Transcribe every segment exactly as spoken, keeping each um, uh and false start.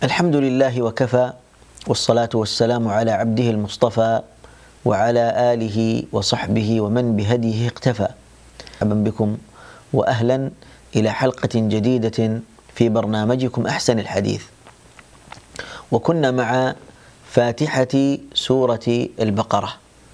الحمد لله وكفى، والصلاة والسلام على عبده المصطفى وعلى آله وصحبه ومن بهديه اقتفى. مرحبا بكم وأهلا إلى حلقة جديدة في برنامجكم أحسن الحديث. وكنا مع فاتحة سورة البقرة،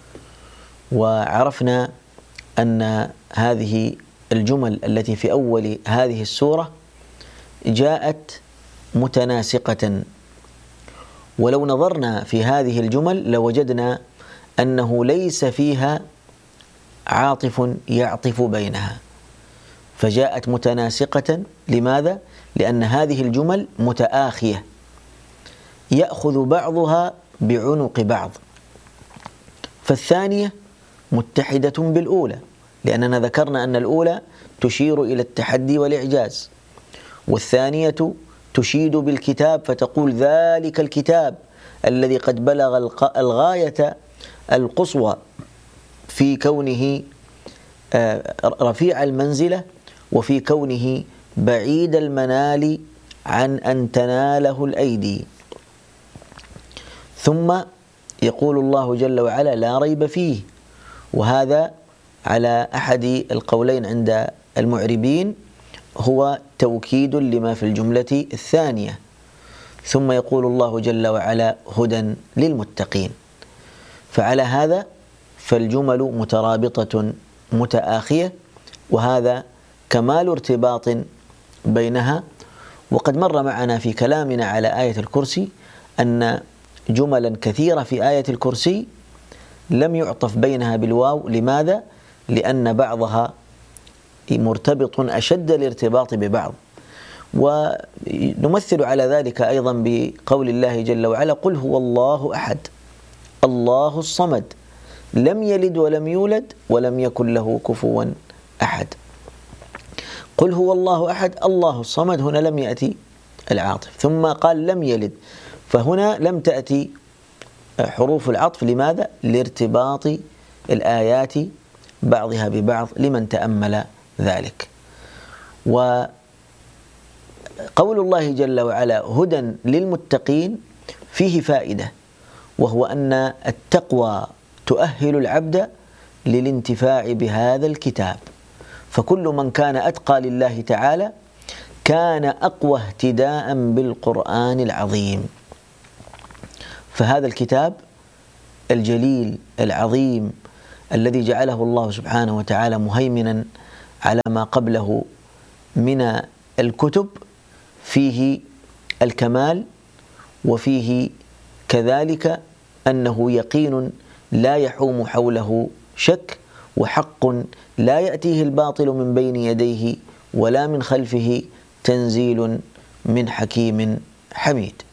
وعرفنا أن هذه الجمل التي في أول هذه السورة جاءت متناسقة، ولو نظرنا في هذه الجمل لوجدنا أنه ليس فيها عاطف يعطف بينها، فجاءت متناسقة. لماذا؟ لأن هذه الجمل متآخية، يأخذ بعضها بعنق بعض. فالثانية متحدة بالأولى، لأننا ذكرنا أن الأولى تشير إلى التحدي والإعجاز، والثانية تشيد بالكتاب فتقول ذلك الكتاب الذي قد بلغ الغاية القصوى في كونه رفيع المنزلة وفي كونه بعيد المنال عن أن تناله الأيدي. ثم يقول الله جل وعلا لا ريب فيه، وهذا على أحد القولين عند المعربين هو توكيد لما في الجملة الثانية. ثم يقول الله جل وعلا هدى للمتقين. فعلى هذا فالجمل مترابطة متآخية، وهذا كمال ارتباط بينها. وقد مر معنا في كلامنا على آية الكرسي أن جملا كثيرة في آية الكرسي لم يعطف بينها بالواو. لماذا؟ لأن بعضها مرتبط أشد الارتباط ببعض. ونمثل على ذلك أيضا بقول الله جل وعلا قل هو الله أحد الله الصمد لم يلد ولم يولد ولم يكن له كفوا أحد. قل هو الله أحد الله الصمد، هنا لم يأتي العاطف، ثم قال لم يلد، فهنا لم تأتي حروف العطف. لماذا؟ لارتباط الآيات بعضها ببعض لمن تأمل ذلك. وقول الله جل وعلا هدى للمتقين فيه فائدة، وهو أن التقوى تؤهل العبد للانتفاع بهذا الكتاب، فكل من كان أتقى لله تعالى كان أقوى اهتداء بالقرآن العظيم. فهذا الكتاب الجليل العظيم الذي جعله الله سبحانه وتعالى مهيمنا على ما قبله من الكتب فيه الكمال، وفيه كذلك أنه يقين لا يحوم حوله شك، وحق لا يأتيه الباطل من بين يديه ولا من خلفه، تنزيل من حكيم حميد.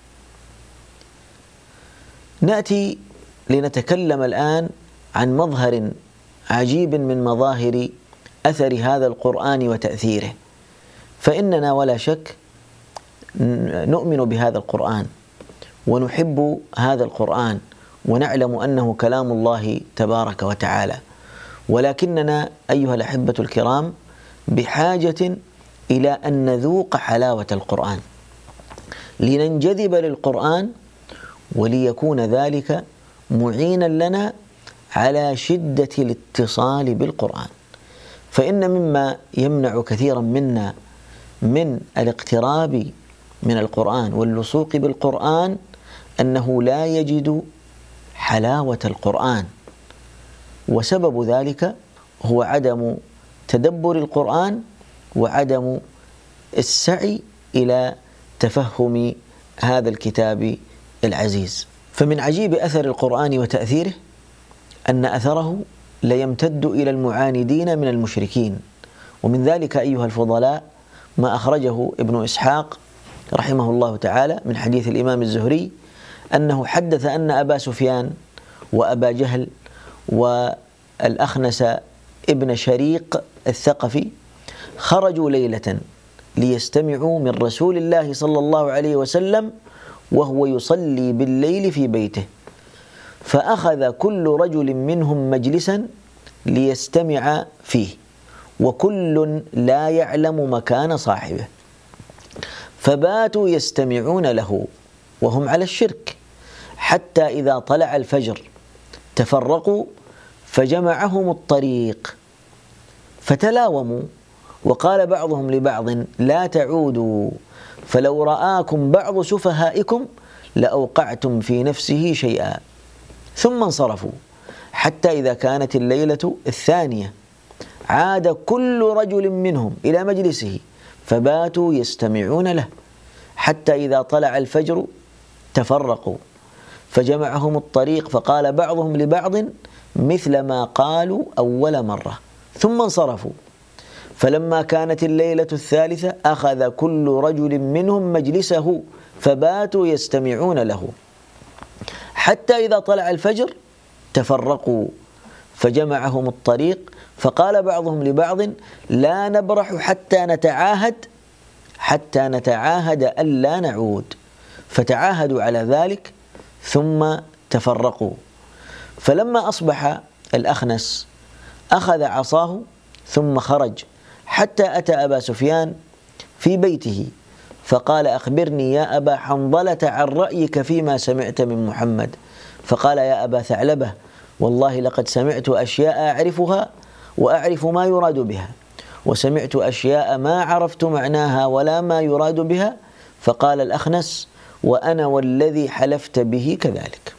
نأتي لنتكلم الآن عن مظهر عجيب من مظاهر أثر هذا القرآن وتأثيره. فإننا ولا شك نؤمن بهذا القرآن ونحب هذا القرآن ونعلم أنه كلام الله تبارك وتعالى، ولكننا أيها الأحبة الكرام بحاجة إلى أن نذوق حلاوة القرآن لننجذب للقرآن، وليكون ذلك معينا لنا على شدة الاتصال بالقرآن. فإن مما يمنع كثيرا منا من الاقتراب من القرآن واللصوق بالقرآن أنه لا يجد حلاوة القرآن، وسبب ذلك هو عدم تدبر القرآن وعدم السعي إلى تفهم هذا الكتاب العزيز. فمن عجيب أثر القرآن وتأثيره أن أثره ليمتد إلى المعاندين من المشركين. ومن ذلك أيها الفضلاء ما أخرجه ابن إسحاق رحمه الله تعالى من حديث الإمام الزهري أنه حدث أن أبا سفيان وأبا جهل والأخنس ابن شريق الثقفي خرجوا ليلة ليستمعوا من رسول الله صلى الله عليه وسلم وهو يصلي بالليل في بيته، فأخذ كل رجل منهم مجلسا ليستمع فيه، وكل لا يعلم مكان صاحبه، فباتوا يستمعون له وهم على الشرك، حتى إذا طلع الفجر تفرقوا فجمعهم الطريق فتلاوموا، وقال بعضهم لبعض لا تعودوا فلو رآكم بعض سفهائكم لأوقعتم في نفسه شيئا، ثم انصرفوا حتى إذا كانت الليلة الثانية عاد كل رجل منهم إلى مجلسه فباتوا يستمعون له، حتى إذا طلع الفجر تفرقوا فجمعهم الطريق فقال بعضهم لبعض مثل ما قالوا أول مرة، ثم انصرفوا. فلما كانت الليلة الثالثة أخذ كل رجل منهم مجلسه فباتوا يستمعون له، حتى إذا طلع الفجر تفرقوا فجمعهم الطريق فقال بعضهم لبعض لا نبرح حتى نتعاهد حتى نتعاهد ألا نعود، فتعاهدوا على ذلك ثم تفرقوا. فلما أصبح الأخنس أخذ عصاه ثم خرج حتى أتى أبا سفيان في بيته فقال أخبرني يا أبا حنظلة عن رأيك فيما سمعت من محمد. فقال يا أبا ثعلبة والله لقد سمعت أشياء أعرفها وأعرف ما يراد بها، وسمعت أشياء ما عرفت معناها ولا ما يراد بها. فقال الأخنس وأنا والذي حلفت به كذلك.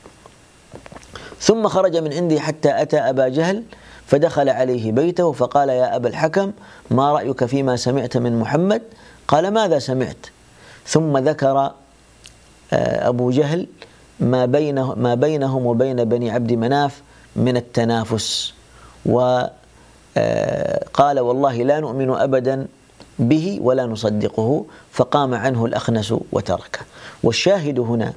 ثم خرج من عندي حتى أتى أبا جهل فدخل عليه بيته فقال يا أبا الحكم ما رأيك فيما سمعت من محمد؟ قال ماذا سمعت؟ ثم ذكر أبو جهل ما بينه ما بينهم وبين بني عبد مناف من التنافس، وقال والله لا نؤمن أبدا به ولا نصدقه، فقام عنه الأخنس وتركه. والشاهد هنا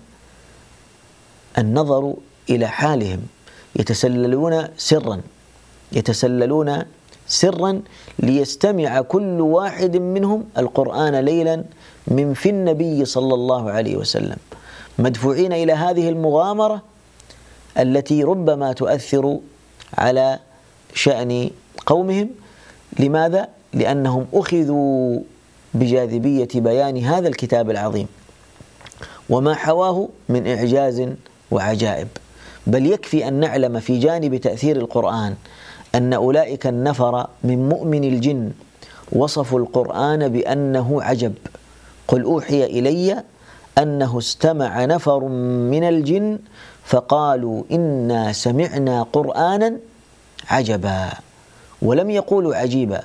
النظر إلى حالهم، يتسللون سرا يتسللون سرا ليستمع كل واحد منهم القرآن ليلا من في النبي صلى الله عليه وسلم، مدفوعين إلى هذه المغامرة التي ربما تؤثر على شأن قومهم. لماذا؟ لأنهم أخذوا بجاذبية بيان هذا الكتاب العظيم وما حواه من إعجاز وعجائب. بل يكفي أن نعلم في جانب تأثير القرآن أن أولئك النفر من مؤمن الجن وصفوا القرآن بأنه عجب. قل أوحي إلي أنه استمع نفر من الجن فقالوا إنا سمعنا قرآنا عجبا، ولم يقولوا عجيبا،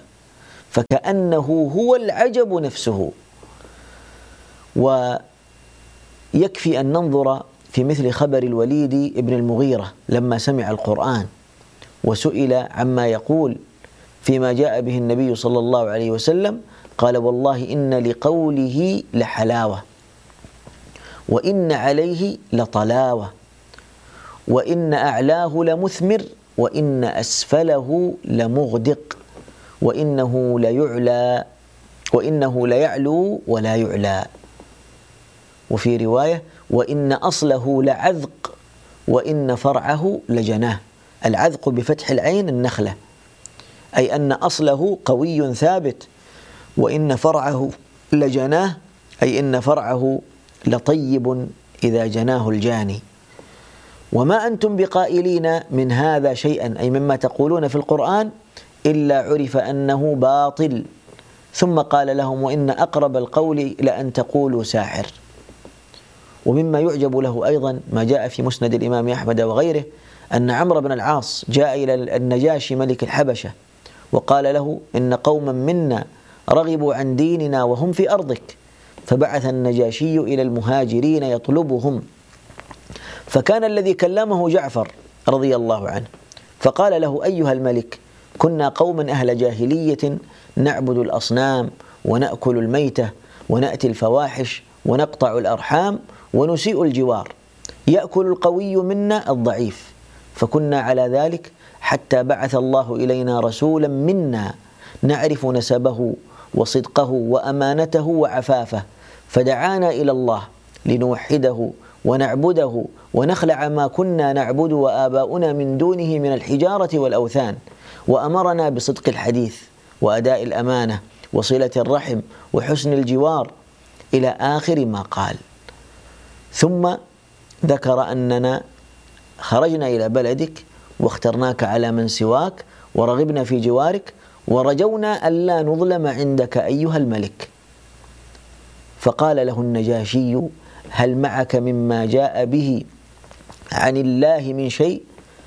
فكأنه هو العجب نفسه. ويكفي أن ننظر في مثل خبر الوليد ابن المغيرة لما سمع القرآن وسئل عما يقول فيما جاء به النبي صلى الله عليه وسلم، قال والله إن لقوله لحلاوة، وإن عليه لطلاوة، وإن أعلاه لمثمر، وإن أسفله لمغدق، وإنه ليعلى وإنه ليعلو ولا يعلى. وفي رواية وإن أصله لعذق وإن فرعه لجناه. العذق بفتح العين النخلة، أي أن أصله قوي ثابت، وإن فرعه لجناه أي إن فرعه لطيب إذا جناه الجاني. وما أنتم بقائلين من هذا شيئا، أي مما تقولون في القرآن، إلا عرف أنه باطل. ثم قال لهم وإن أقرب القول لأن تقولوا ساحر. ومما يعجب له أيضا ما جاء في مسند الإمام أحمد وغيره أن عمرو بن العاص جاء إلى النجاشي ملك الحبشة وقال له إن قوما منا رغبوا عن ديننا وهم في أرضك، فبعث النجاشي إلى المهاجرين يطلبهم، فكان الذي كلمه جعفر رضي الله عنه، فقال له أيها الملك كنا قوما أهل جاهلية نعبد الأصنام ونأكل الميتة ونأتي الفواحش ونقطع الأرحام ونسيء الجوار، يأكل القوي منا الضعيف، فكنا على ذلك حتى بعث الله إلينا رسولا منا نعرف نسبه وصدقه وأمانته وعفافه، فدعانا إلى الله لنوحده ونعبده ونخلع ما كنا نعبد وآباؤنا من دونه من الحجارة والأوثان، وأمرنا بصدق الحديث وأداء الأمانة وصلة الرحم وحسن الجوار إلى آخر ما قال. ثم ذكر أننا خرجنا إلى بلدك واخترناك على من سواك ورغبنا في جوارك ورجونا ألا نظلم عندك أيها الملك. فقال له النجاشي: هل معك مما جاء به عن الله من شيء؟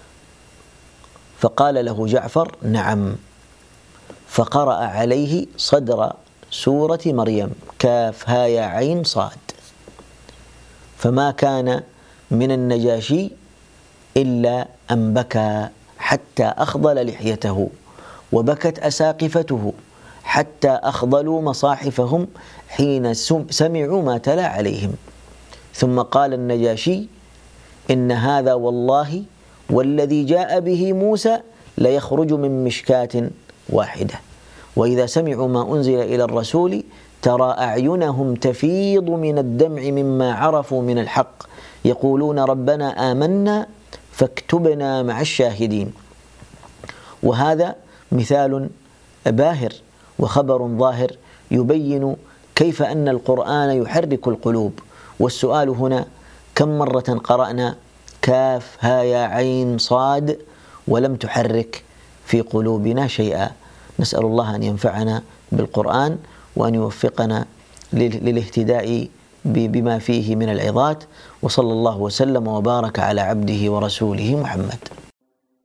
فقال له جعفر: نعم. فقرأ عليه صدر سورة مريم كاف ها يا عين صاد. فما كان من النجاشي إلا أن بكى حتى أخضل لحيته، وبكت أساقفته حتى أخضلوا مصاحفهم حين سمعوا ما تلا عليهم. ثم قال النجاشي: إن هذا والله والذي جاء به موسى ليخرج من مشكاة واحدة، وإذا سمعوا ما أنزل إلى الرسول ترى أعينهم تفيض من الدمع مما عرفوا من الحق يقولون ربنا آمنا فاكتبنا مع الشاهدين. وهذا مثال باهر وخبر ظاهر يبين كيف أن القرآن يحرك القلوب. والسؤال هنا: كم مرة قرأنا كاف ها يا عين صاد ولم تحرك في قلوبنا شيئا؟ نسأل الله أن ينفعنا بالقرآن وأن يوفقنا للاهتداء بما فيه من العظات. وصلى الله وسلم وبارك على عبده ورسوله محمد.